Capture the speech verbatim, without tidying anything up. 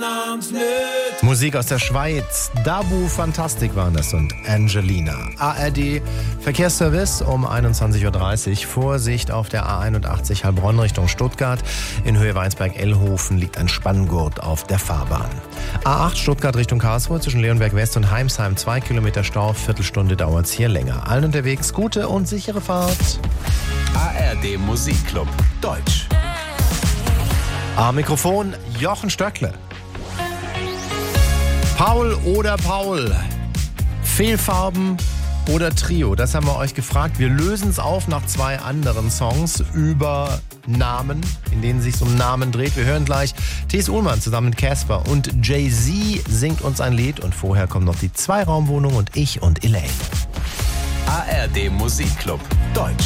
Musik aus der Schweiz. Dabu Fantastic waren das und Angelina. A R D Verkehrsservice um einundzwanzig Uhr dreißig. Vorsicht auf der A einundachtzig Heilbronn Richtung Stuttgart. In Höhe Weinsberg-Ellhofen liegt ein Spanngurt auf der Fahrbahn. A acht Stuttgart Richtung Karlsruhe zwischen Leonberg West und Heimsheim. Zwei Kilometer Stau, Viertelstunde dauert es hier länger. Allen unterwegs gute und sichere Fahrt. A R D Musikclub Deutsch. Am Mikrofon Jochen Stöckle. Paul oder Paul? Fehlfarben oder Trio? Das haben wir euch gefragt. Wir lösen es auf nach zwei anderen Songs über Namen, in denen es sich um Namen dreht. Wir hören gleich T S. Ullmann zusammen mit Casper und Jay-Z singt uns ein Lied. Und vorher kommen noch die Zweiraumwohnung und ich und Elaine. A R D Musikclub Deutsch.